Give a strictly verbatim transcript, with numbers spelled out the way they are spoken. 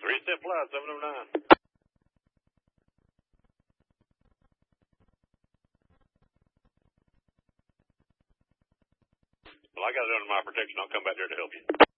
Three step flight, seven oh nine. Well, I got it under my protection. I'll come back there to help you.